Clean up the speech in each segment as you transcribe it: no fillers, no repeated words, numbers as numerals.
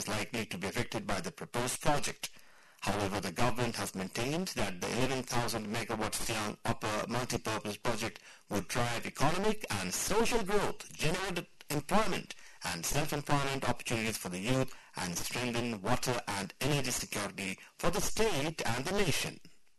is likely to be affected by the proposed project. However, the government has maintained that the 11,000 megawatts Siang Upper multi-purpose project would drive economic and social growth, generate employment and self-employment opportunities for the youth, and strengthen water and energy security for the state and the nation.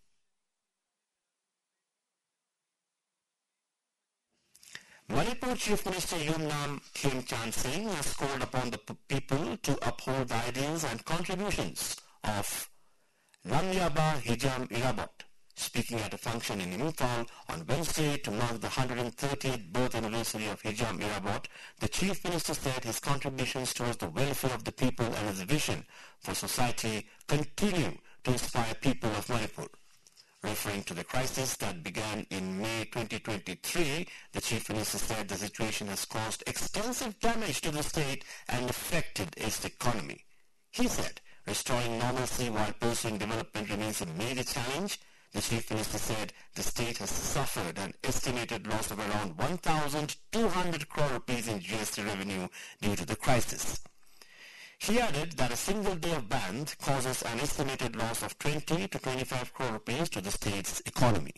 Manipur Chief Minister Yumnam Khiemchan Singh has called upon the people to uphold the ideals and contributions of Lamyaba Hijam Irabot. Speaking at a function in Imphal on Wednesday to mark the 130th birth anniversary of Hijam Irabot, the Chief Minister said his contributions towards the welfare of the people and his vision for society continue to inspire people of Manipur. Referring to the crisis that began in May 2023, the Chief Minister said the situation has caused extensive damage to the state and affected its economy. He said restoring normalcy while pursuing development remains a major challenge. The Chief Minister said the state has suffered an estimated loss of around 1,200 crore rupees in GST revenue due to the crisis. He added that a single day of ban causes an estimated loss of 20 to 25 crore rupees to the state's economy.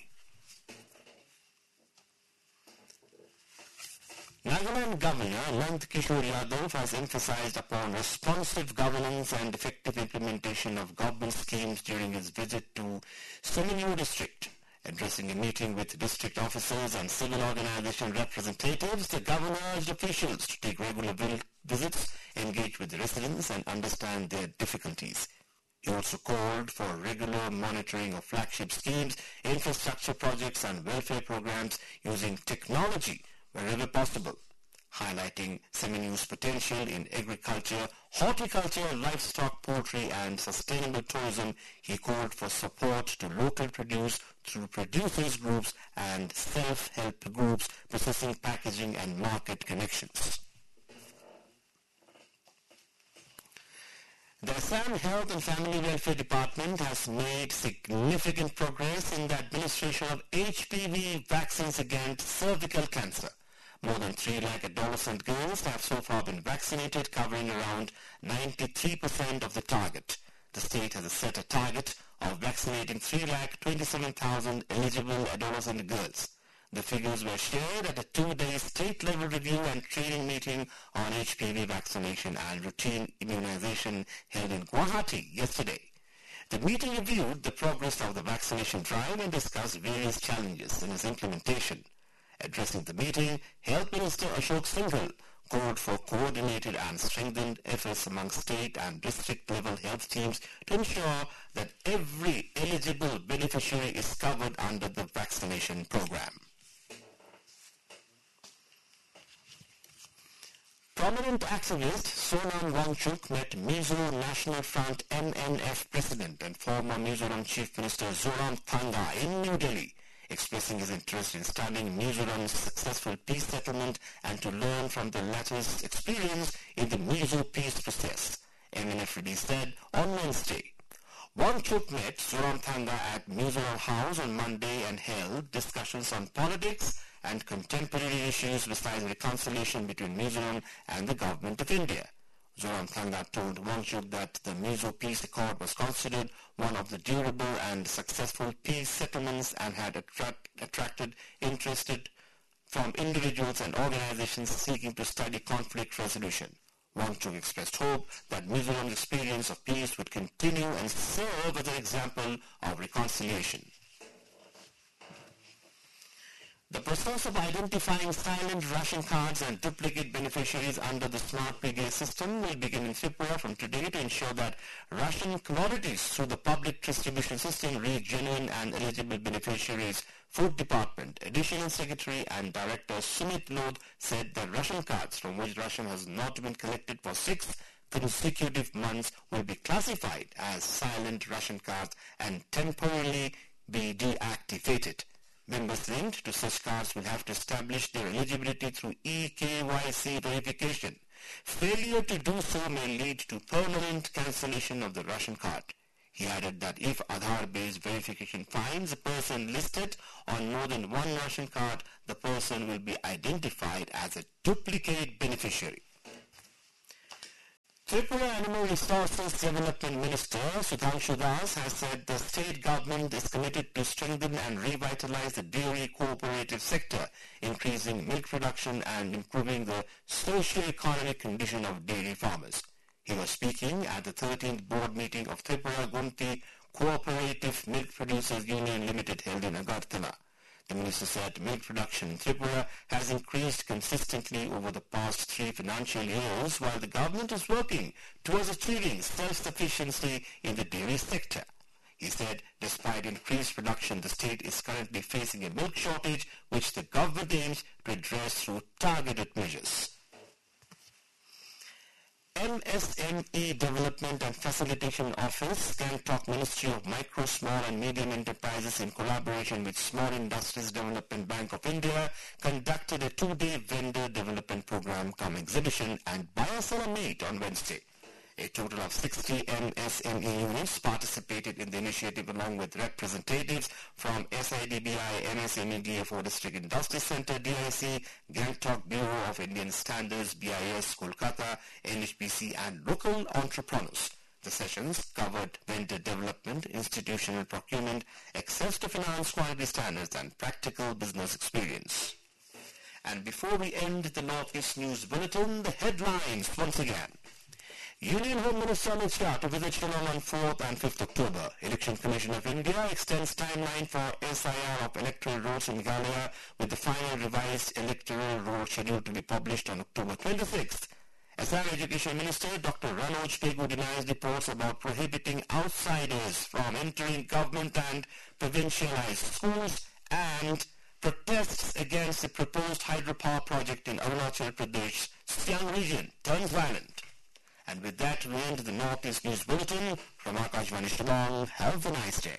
Nagaland Governor Nand Kishore Yadav has emphasized upon responsive governance and effective implementation of government schemes during his visit to Seminyu district. Addressing a meeting with district officers and civil organization representatives, the governor urged officials to take regular visits, engage with the residents and understand their difficulties. He also called for regular monitoring of flagship schemes, infrastructure projects and welfare programs using technology wherever possible. Highlighting Seminyu's potential in agriculture, horticulture, livestock, poultry and sustainable tourism, he called for support to local produce through producers groups and self-help groups, processing, packaging and market connections. The Assam Health and Family Welfare Department has made significant progress in the administration of HPV vaccines against cervical cancer. More than 3 lakh adolescent girls have so far been vaccinated, covering around 93% of the target. The state has set a target of vaccinating 3,27,000 eligible adolescent girls. The figures were shared at a 2-day state-level review and training meeting on HPV vaccination and routine immunization held in Guwahati yesterday. The meeting reviewed the progress of the vaccination drive and discussed various challenges in its implementation. Addressing the meeting, Health Minister Ashok Singhal called for coordinated and strengthened efforts among state and district-level health teams to ensure that every eligible beneficiary is covered under the vaccination program. Prominent activist Sonam Wangchuk met Mizo National Front MNF President and former Mizoram Chief Minister Zoramthanga in New Delhi, expressing his interest in studying Mizoram's successful peace settlement and to learn from the latter's experience in the Mizo peace process, MNF release said on Wednesday. Wangchuk met Zoramthanga at Mizoram House on Monday and held discussions on politics and contemporary issues besides reconciliation between Mizoram and the government of India. Zoramthanga told Wangchuk that the Mizo Peace Accord was considered one of the durable and successful peace settlements and had attracted interest from individuals and organizations seeking to study conflict resolution. Wangchuk expressed hope that Mizoram's experience of peace would continue and serve as an example of reconciliation. The process of identifying silent ration cards and duplicate beneficiaries under the Smart PDA system will begin in Tripura from today to ensure that ration commodities through the public distribution system reach genuine and eligible beneficiaries. Food Department Additional Secretary and Director Sumit Lodh said that ration cards from which ration has not been collected for 6 consecutive months will be classified as silent ration cards and temporarily be deactivated. Members linked to such cards will have to establish their eligibility through eKYC verification. Failure to do so may lead to permanent cancellation of the ration card. He added that if Aadhaar-based verification finds a person listed on more than one ration card, the person will be identified as a duplicate beneficiary. Tripura Animal Resources Development Minister Sudhanshu Das has said the state government is committed to strengthen and revitalize the dairy cooperative sector, increasing milk production and improving the socio-economic condition of dairy farmers. He was speaking at the 13th board meeting of Tripura Gunti Cooperative Milk Producers Union Limited held in Agartala. The minister said milk production in Tripura has increased consistently over the past 3 financial years, while the government is working towards achieving self-sufficiency in the dairy sector. He said despite increased production, the state is currently facing a milk shortage, which the government aims to address through targeted measures. MSME Development and Facilitation Office, Gangtok Ministry of Micro, Small and Medium Enterprises in collaboration with Small Industries Development Bank of India conducted a 2-day vendor development program cum exhibition and Buy-a-Seller Meet on Wednesday. A total of 60 MSME units participated in the initiative along with representatives from SIDBI, MSME DFO District Industry Center, DIC, Gangtok Bureau of Indian Standards, BIS, Kolkata, NHPC and local entrepreneurs. The sessions covered vendor development, institutional procurement, access to finance quality standards and practical business experience. And before we end the Northeast News Bulletin, the headlines once again. Union Home Minister Amit Shah to visit Shillong on 4th and 5th October. Election Commission of India extends timeline for SIR of electoral rolls in Meghalaya with the final revised electoral roll scheduled to be published on October 26th. SR Education Minister Dr. Ranoj Pegu denies reports about prohibiting outsiders from entering government and provincialized schools, and protests against the proposed hydropower project in Arunachal Pradesh, Siang region turns violent. And with that, we end the Northeast News Bulletin from Akashvani Shillong. Have a nice day.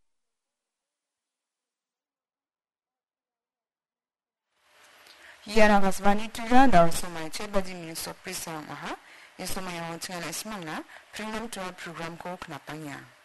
Yara Akashvani Tira, dar somai Chebadi Minister Prisang Aha, Yesomaya Wantinga Ismana, Premium to our program called Knapanya.